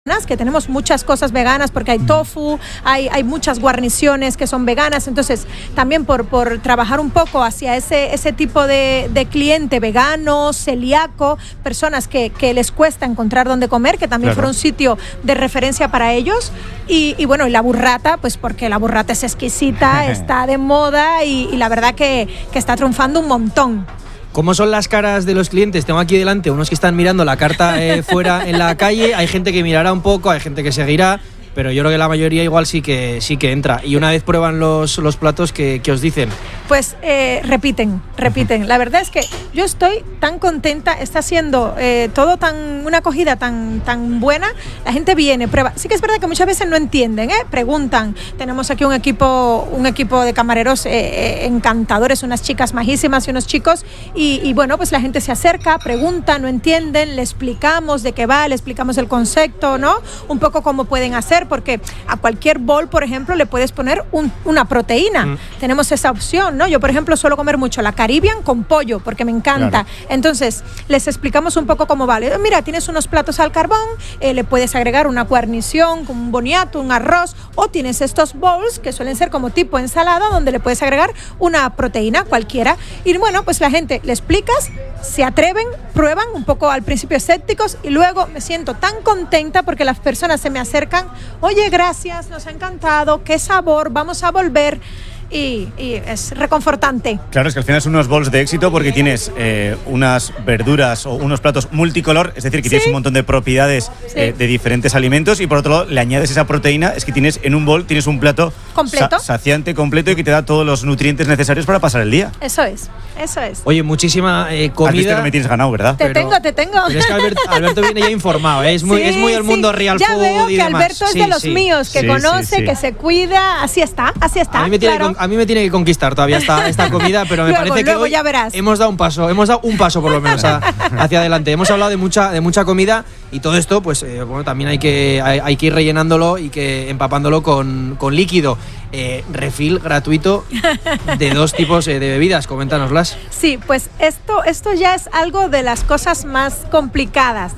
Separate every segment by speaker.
Speaker 1: que tenemos muchas cosas veganas porque hay tofu, hay muchas guarniciones que son veganas, entonces también por trabajar un poco hacia ese tipo de cliente vegano, celíaco, personas que les cuesta encontrar dónde comer, que también fuera un sitio de referencia para ellos, y bueno, y la burrata, pues porque la burrata es exquisita, está de moda y la verdad que está triunfando un montón.
Speaker 2: ¿Cómo son las caras de los clientes? Tengo aquí delante unos que están mirando la carta fuera en la calle, hay gente que mirará un poco, hay gente que seguirá, pero yo creo que la mayoría igual sí que entra. Y una vez prueban los platos, ¿qué os dicen?
Speaker 1: Pues repiten. La verdad es que yo estoy tan contenta, está siendo todo una acogida tan buena. La gente viene, prueba. Sí que es verdad que muchas veces no entienden, preguntan. Tenemos aquí un equipo de camareros encantadores, unas chicas majísimas y unos chicos. Y bueno, pues la gente se acerca, pregunta, no entienden, le explicamos de qué va, le explicamos el concepto, ¿no? Un poco cómo pueden hacer, porque a cualquier bol, por ejemplo, le puedes poner una proteína. Tenemos esa opción, ¿no? Yo, por ejemplo, suelo comer mucho la Caribbean con pollo, porque me encanta. Claro. Entonces, les explicamos un poco cómo vale. Mira, tienes unos platos al carbón, le puedes agregar una guarnición, como un boniato, un arroz, o tienes estos bowls, que suelen ser como tipo ensalada, donde le puedes agregar una proteína cualquiera. Y bueno, pues la gente le explicas, se atreven, prueban un poco al principio escépticos, y luego me siento tan contenta porque las personas se me acercan. Oye, gracias, nos ha encantado, qué sabor, vamos a volver. Y es reconfortante.
Speaker 3: Claro, es que al final son unos bowls de éxito porque tienes unas verduras o unos platos multicolor, es decir, que tienes un montón de propiedades de diferentes alimentos, y por otro lado le añades esa proteína, es que tienes en un bowl tienes un plato completo, saciante, completo, y que te da todos los nutrientes necesarios para pasar el día.
Speaker 1: Eso es.
Speaker 2: Oye, muchísima comida.
Speaker 3: Has visto que me tienes ganado, ¿verdad?
Speaker 1: Te tengo.
Speaker 2: Pero es que Alberto viene ya informado, es muy el mundo real food.
Speaker 1: Ya veo que
Speaker 2: demás.
Speaker 1: Alberto es de los míos, que conoce, que se cuida, así está.
Speaker 2: A mí me tiene que conquistar todavía esta comida, pero me parece que hoy
Speaker 1: ya verás.
Speaker 2: hemos dado un paso por lo menos hacia adelante. Hemos hablado de mucha comida, y todo esto, pues bueno, también hay que ir rellenándolo y que empapándolo con líquido. Refill gratuito de 2 tipos de bebidas, coméntanoslas.
Speaker 1: Sí, pues esto ya es algo de las cosas más complicadas,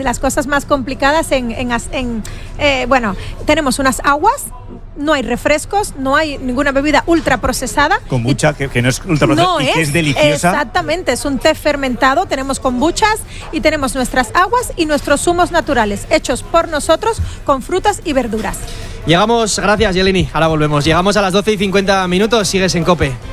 Speaker 1: bueno, tenemos unas aguas, no hay refrescos, no hay ninguna bebida ultraprocesada.
Speaker 3: Kombucha, que no es ultraprocesada y que es deliciosa.
Speaker 1: Exactamente, es un té fermentado, tenemos kombuchas y tenemos nuestras aguas y nuestros zumos naturales, hechos por nosotros con frutas y verduras.
Speaker 2: Gracias Yeleni, ahora volvemos. Llegamos a las 12:50, sigues en COPE.